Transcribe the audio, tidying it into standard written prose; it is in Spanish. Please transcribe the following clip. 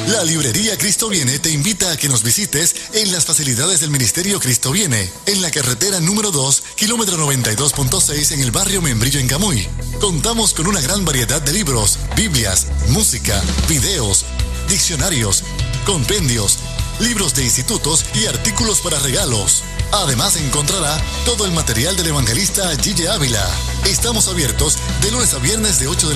La librería Cristo Viene te invita a que nos visites en las facilidades del Ministerio Cristo Viene, en la carretera número 2, kilómetro 92.6 en el barrio Membrillo en Camuy. Contamos con una gran variedad de libros, Biblias, música, videos, diccionarios, compendios, libros de institutos y artículos para regalos. Además encontrará todo el material del evangelista Gille Ávila. Estamos abiertos de lunes a viernes de 8 de